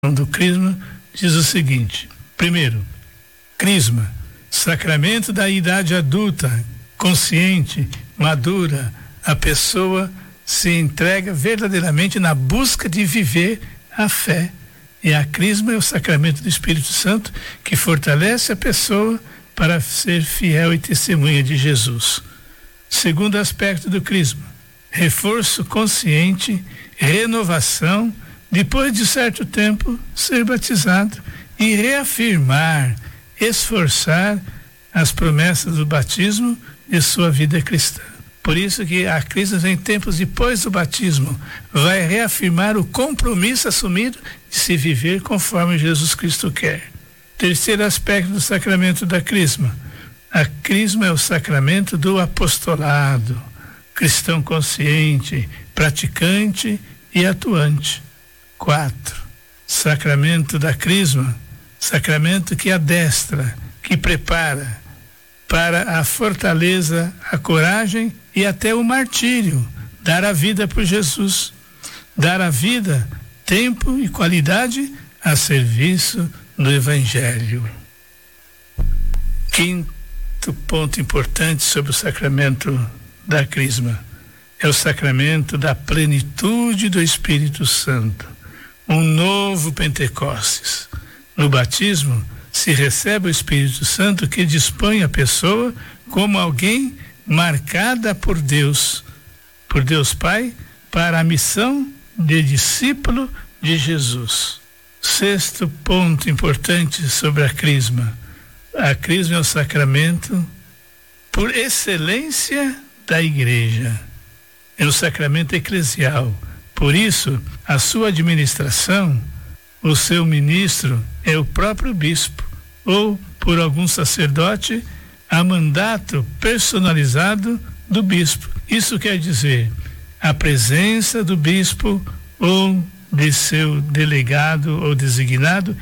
do Crisma diz o seguinte: primeiro, Crisma, sacramento da idade adulta, consciente, madura, a pessoa se entrega verdadeiramente na busca de viver a fé. E a Crisma é o sacramento do Espírito Santo que fortalece a pessoa para ser fiel e testemunha de Jesus. Segundo aspecto do Crisma, reforço consciente, renovação, depois de certo tempo ser batizado e reafirmar, esforçar as promessas do batismo de sua vida cristã. Por isso que a Crisma vem tempos depois do batismo, vai reafirmar o compromisso assumido de se viver conforme Jesus Cristo quer. Terceiro aspecto do sacramento da Crisma. A Crisma é o sacramento do apostolado, cristão consciente, praticante e atuante. 4. Sacramento da Crisma, sacramento que adestra, que prepara para a fortaleza, a coragem e até o martírio, dar a vida por Jesus, dar a vida, tempo e qualidade a serviço do Evangelho. Quinto ponto importante sobre o sacramento da Crisma é o sacramento da plenitude do Espírito Santo, um novo Pentecostes. No batismo se recebe o Espírito Santo que dispõe a pessoa como alguém marcada por Deus Pai, para a missão de discípulo de Jesus. Sexto ponto importante sobre a Crisma. A Crisma é o sacramento por excelência da Igreja. É o sacramento eclesial. Por isso, a sua administração, o seu ministro é o próprio bispo, ou por algum sacerdote, a mandato personalizado do bispo. Isso quer dizer, a presença do bispo ou de seu delegado ou designado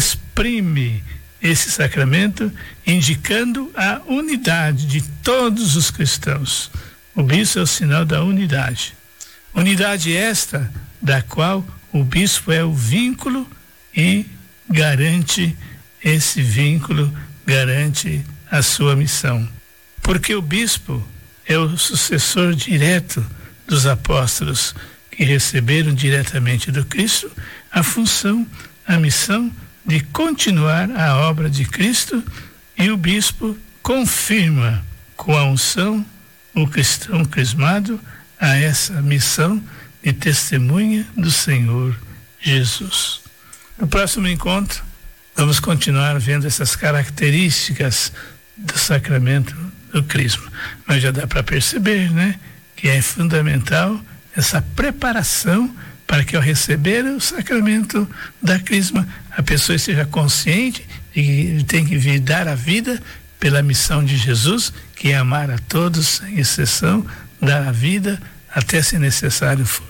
exprime esse sacramento, indicando a unidade de todos os cristãos. O bispo é o sinal da unidade. Unidade esta da qual o bispo é o vínculo e garante esse vínculo, garante a sua missão. Porque o bispo é o sucessor direto dos apóstolos que receberam diretamente do Cristo a função, a missão de continuar a obra de Cristo, e o bispo confirma com a unção o cristão crismado a essa missão de testemunha do Senhor Jesus. No próximo encontro, vamos continuar vendo essas características do sacramento do Crisma. Mas já dá para perceber, né, que é fundamental essa preparação para que ao receber o sacramento da Crisma, a pessoa esteja consciente de que tem que vir dar a vida pela missão de Jesus, que é amar a todos sem exceção, dar a vida até se necessário for.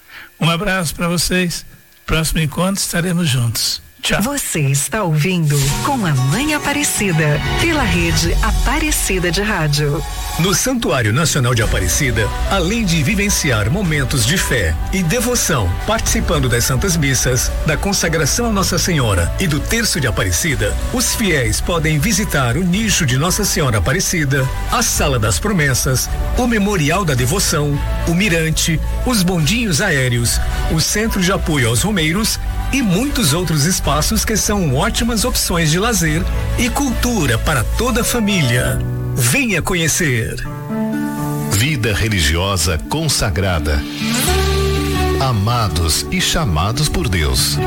Um abraço para vocês. Próximo encontro estaremos juntos. Tchau. Você está ouvindo Com a Mãe Aparecida, pela rede Aparecida de Rádio. No Santuário Nacional de Aparecida, além de vivenciar momentos de fé e devoção, participando das Santas Missas, da consagração a Nossa Senhora e do Terço de Aparecida, os fiéis podem visitar o nicho de Nossa Senhora Aparecida, a Sala das Promessas, o Memorial da Devoção, o Mirante, os bondinhos aéreos, o Centro de Apoio aos Romeiros e muitos outros espaços que são ótimas opções de lazer e cultura para toda a família. Venha conhecer. Vida religiosa consagrada. Amados e chamados por Deus.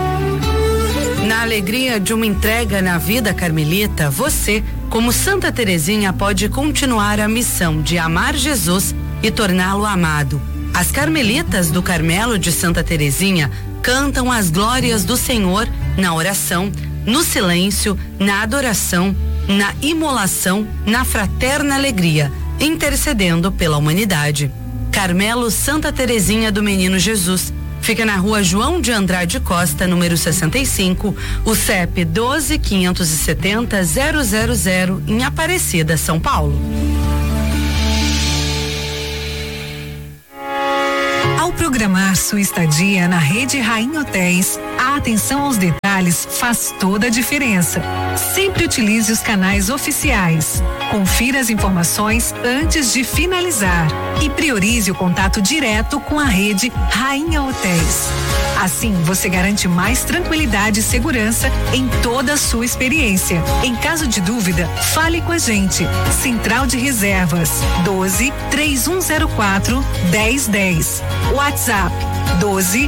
Na alegria de uma entrega na vida carmelita, você, como Santa Teresinha, pode continuar a missão de amar Jesus e torná-lo amado. As carmelitas do Carmelo de Santa Teresinha cantam as glórias do Senhor na oração, no silêncio, na adoração, na imolação, na fraterna alegria, intercedendo pela humanidade. Carmelo Santa Teresinha do Menino Jesus. Fica na Rua João de Andrade Costa, número 65, o CEP 12.570.000, em Aparecida, São Paulo. Ao programa programar sua estadia na Rede Rainha Hotéis, a atenção aos detalhes faz toda a diferença. Sempre utilize os canais oficiais. Confira as informações antes de finalizar e priorize o contato direto com a Rede Rainha Hotéis. Assim, você garante mais tranquilidade e segurança em toda a sua experiência. Em caso de dúvida, fale com a gente. Central de Reservas 12 3104 1010. WhatsApp 12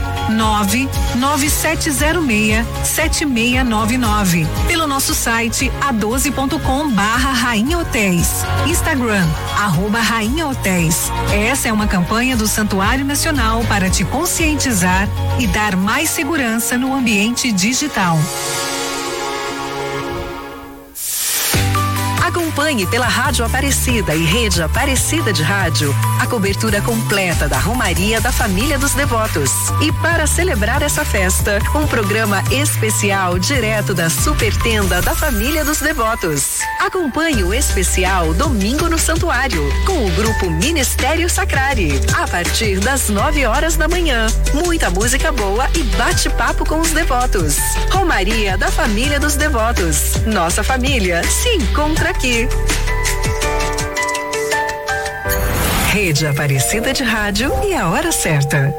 99706 7699. Pelo nosso site a12.com/Rainha Hotéis. Instagram @Rainha Hotéis. Essa é uma campanha do Santuário Nacional para te conscientizar e dar mais segurança no ambiente digital. Acompanhe pela Rádio Aparecida e Rede Aparecida de Rádio a cobertura completa da Romaria da Família dos Devotos. E para celebrar essa festa, um programa especial direto da Super Tenda da Família dos Devotos. Acompanhe o especial Domingo no Santuário com o grupo Ministério Sacrari, a partir das 9 horas da manhã. Muita música boa e bate-papo com os devotos. Romaria da Família dos Devotos. Nossa família se encontra aqui. Rede Aparecida de Rádio e a hora certa.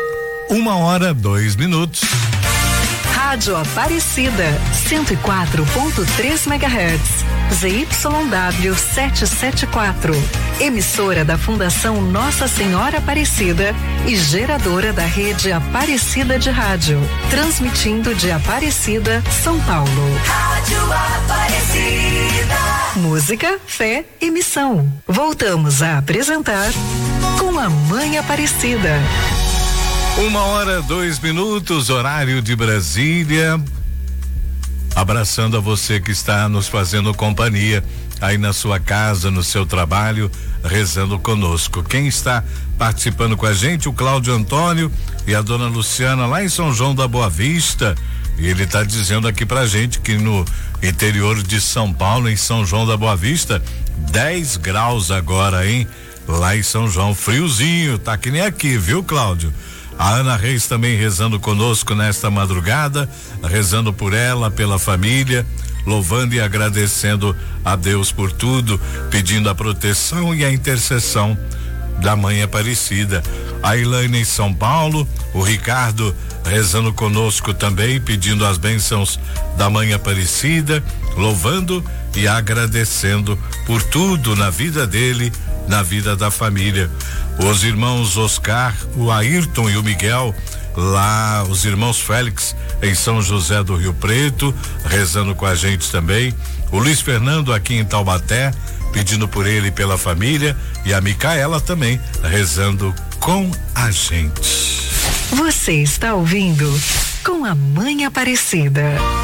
1h02. Rádio Aparecida 104.3 MHz. ZYW 774. Emissora da Fundação Nossa Senhora Aparecida e geradora da Rede Aparecida de Rádio. Transmitindo de Aparecida, São Paulo. Rádio Aparecida. Música, fé e missão. Voltamos a apresentar Com a Mãe Aparecida. 1h02, horário de Brasília. Abraçando a você que está nos fazendo companhia aí na sua casa, no seu trabalho, rezando conosco. Quem está participando com a gente, o Cláudio Antônio e a dona Luciana lá em São João da Boa Vista. E ele está dizendo aqui pra gente que no interior de São Paulo, em São João da Boa Vista, 10 graus agora, hein? Lá em São João, friozinho, tá que nem aqui, viu, Cláudio? A Ana Reis também rezando conosco nesta madrugada, rezando por ela, pela família, louvando e agradecendo a Deus por tudo, pedindo a proteção e a intercessão da Mãe Aparecida. A Ilaine em São Paulo, o Ricardo rezando conosco também, pedindo as bênçãos da Mãe Aparecida, louvando e agradecendo por tudo na vida dele, na vida da família. Os irmãos Oscar, o Ayrton e o Miguel, lá, os irmãos Félix em São José do Rio Preto, rezando com a gente também. O Luiz Fernando aqui em Taubaté, pedindo por ele e pela família, e a Micaela também rezando com a gente. Você está ouvindo Com a Mãe Aparecida.